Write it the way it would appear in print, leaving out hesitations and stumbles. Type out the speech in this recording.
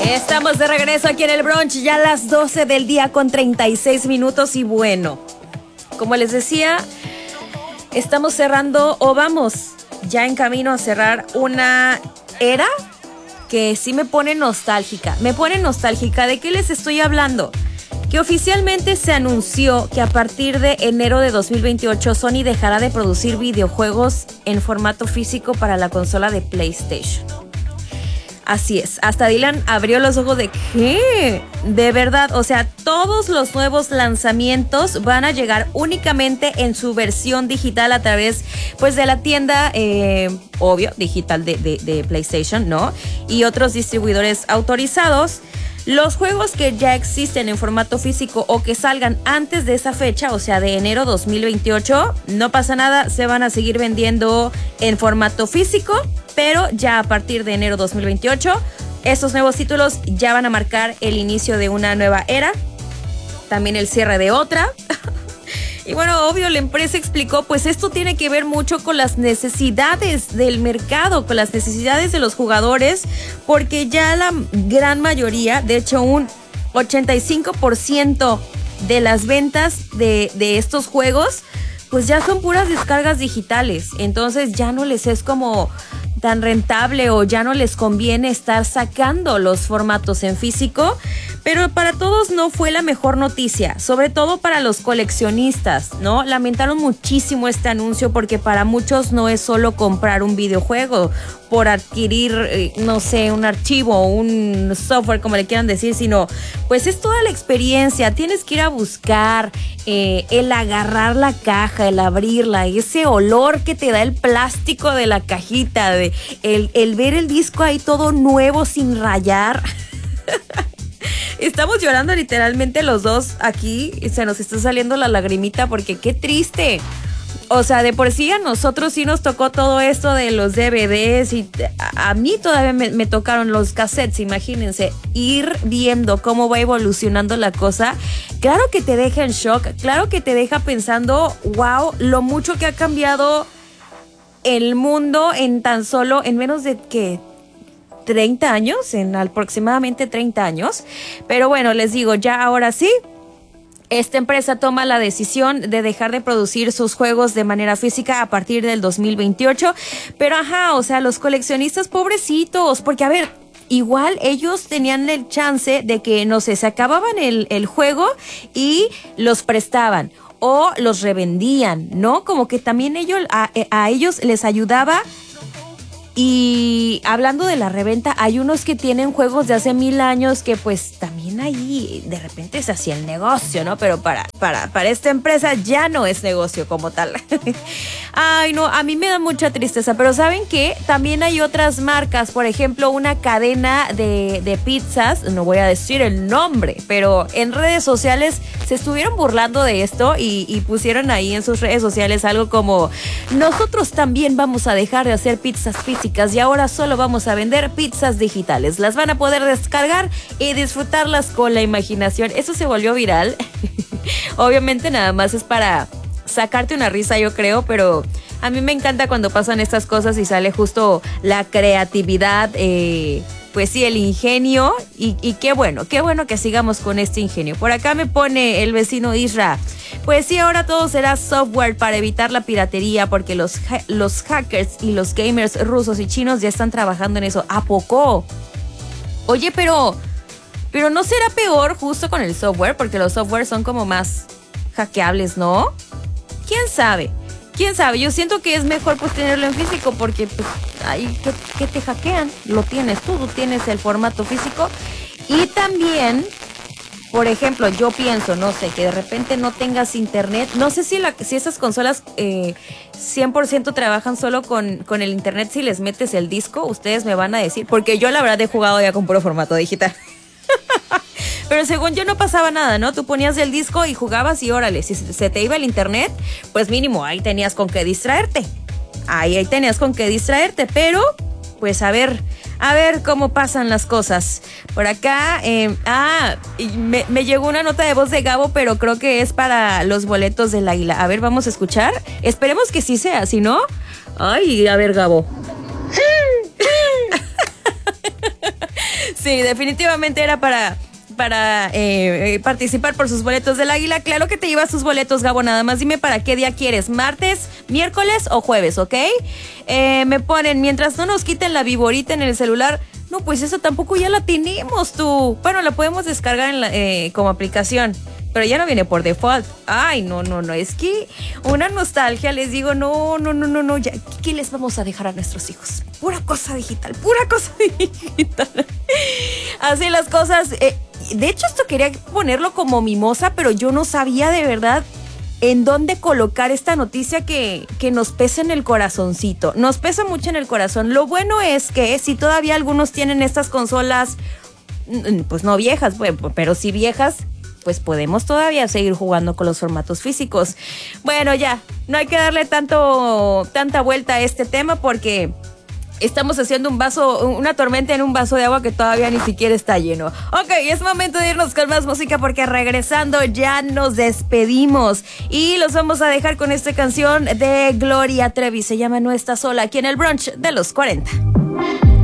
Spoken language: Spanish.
Estamos de regreso aquí en el brunch, ya a las 12 del día con 36 minutos y bueno, como les decía, estamos cerrando o vamos ya en camino a cerrar una era que sí me pone nostálgica. Me pone nostálgica. ¿De qué les estoy hablando? Que oficialmente se anunció que a partir de enero de 2028 Sony dejará de producir videojuegos en formato físico para la consola de PlayStation. Así es, hasta Dylan abrió los ojos de ¿qué? De verdad, o sea, todos los nuevos lanzamientos van a llegar únicamente en su versión digital a través, pues, de la tienda, obvio, digital de PlayStation, ¿no? Y otros distribuidores autorizados. Los juegos que ya existen en formato físico o que salgan antes de esa fecha, o sea, de enero 2028, no pasa nada, se van a seguir vendiendo en formato físico, pero ya a partir de enero 2028, estos nuevos títulos ya van a marcar el inicio de una nueva era, también el cierre de otra. Y bueno, obvio, la empresa explicó, pues esto tiene que ver mucho con las necesidades del mercado, con las necesidades de los jugadores, porque ya la gran mayoría, de hecho un 85% de las ventas de estos juegos, pues ya son puras descargas digitales. Entonces ya no les es como tan rentable o ya no les conviene estar sacando los formatos en físico, pero para todos no fue la mejor noticia, sobre todo para los coleccionistas, ¿no? Lamentaron muchísimo este anuncio porque para muchos no es solo comprar un videojuego por adquirir, no sé, un archivo, un software, como le quieran decir, sino pues es toda la experiencia. Tienes que ir a buscar el agarrar la caja, el abrirla, ese olor que te da el plástico de la cajita, el ver el disco ahí todo nuevo sin rayar. Estamos llorando literalmente los dos aquí, se nos está saliendo la lagrimita porque qué triste. O sea, de por sí a nosotros sí nos tocó todo esto de los DVDs y a mí todavía me tocaron los cassettes, imagínense, ir viendo cómo va evolucionando la cosa. Claro que te deja en shock, claro que te deja pensando, wow, lo mucho que ha cambiado el mundo en tan solo, en menos de que 30 años, en aproximadamente 30 años. Pero bueno, les digo, ya ahora sí, esta empresa toma la decisión de dejar de producir sus juegos de manera física a partir del 2028. Pero o sea, los coleccionistas pobrecitos, porque a ver, igual ellos tenían el chance de que, no sé, se acababan el juego y los prestaban o los revendían, ¿no? Como que también a ellos les ayudaba. Y hablando de la reventa, hay unos que tienen juegos de hace 1000 años que pues también ahí de repente se hacía el negocio, ¿no? Pero para esta empresa ya no es negocio como tal. Ay, no, a mí me da mucha tristeza, pero ¿saben qué? También hay otras marcas, por ejemplo, una cadena de pizzas, no voy a decir el nombre, pero en redes sociales se estuvieron burlando de esto y pusieron ahí en sus redes sociales algo como: nosotros también vamos a dejar de hacer pizzas físicas y ahora solo vamos a vender pizzas digitales. Las van a poder descargar y disfrutarlas con la imaginación. Eso se volvió viral. Obviamente nada más es para sacarte una risa, yo creo, pero a mí me encanta cuando pasan estas cosas y sale justo la creatividad, pues sí, el ingenio y qué bueno que sigamos con este ingenio. Por acá me pone el vecino Isra: pues sí, ahora todo será software para evitar la piratería porque los hackers y los gamers rusos y chinos ya están trabajando en eso. ¿A poco? Oye, pero ¿no será peor justo con el software? Porque los software son como más hackeables, ¿no? ¿Quién sabe? Yo siento que es mejor pues tenerlo en físico porque pues ahí que te hackean, lo tienes tú tienes el formato físico. Y también, por ejemplo, yo pienso, no sé, que de repente no tengas internet. No sé si esas consolas 100% trabajan solo con el internet. Si les metes el disco, ustedes me van a decir, porque yo la verdad he jugado ya con puro formato digital. Pero según yo no pasaba nada, ¿no? Tú ponías el disco y jugabas y órale, si se te iba el internet, pues mínimo ahí tenías con qué distraerte. Ahí tenías con qué distraerte, pero pues a ver cómo pasan las cosas. Por acá, me llegó una nota de voz de Gabo, pero creo que es para los boletos del Águila. A ver, vamos a escuchar. Esperemos que sí sea, si no. Ay, a ver, Gabo. Sí, definitivamente era para participar por sus boletos del Águila. Claro que te llevas tus boletos, Gabo, nada más dime para qué día quieres, martes, miércoles o jueves, ¿ok? Me ponen, mientras no nos quiten la viborita en el celular. No, pues eso tampoco ya la tenemos, tú. Bueno, la podemos descargar como aplicación, pero ya no viene por default. Ay, no, es que una nostalgia, les digo, no, ya, ¿qué les vamos a dejar a nuestros hijos? Pura cosa digital. Así las cosas. De hecho, esto quería ponerlo como mimosa, pero yo no sabía de verdad en dónde colocar esta noticia que nos pesa en el corazoncito. Nos pesa mucho en el corazón. Lo bueno es que si todavía algunos tienen estas consolas, pues no viejas, pero sí viejas, pues podemos todavía seguir jugando con los formatos físicos. Bueno, ya, no hay que darle tanta vuelta a este tema porque estamos haciendo una tormenta en un vaso de agua que todavía ni siquiera está lleno. Ok, es momento de irnos con más música porque regresando ya nos despedimos. Y los vamos a dejar con esta canción de Gloria Trevi. Se llama No Estás Sola, aquí en el brunch de los 40.